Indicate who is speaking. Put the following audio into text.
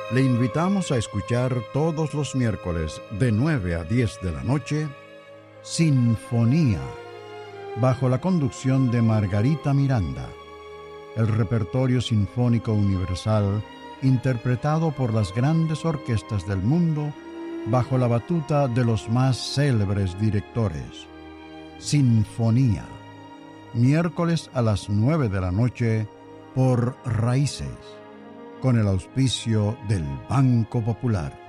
Speaker 1: Le invitamos a escuchar todos los miércoles de 9 a 10 de la noche, Sinfonía, bajo la conducción de Margarita Miranda. El repertorio sinfónico universal interpretado por las grandes orquestas del mundo bajo la batuta de los más célebres directores. Sinfonía, miércoles a las 9 de la noche por Raíces, con el auspicio del Banco Popular.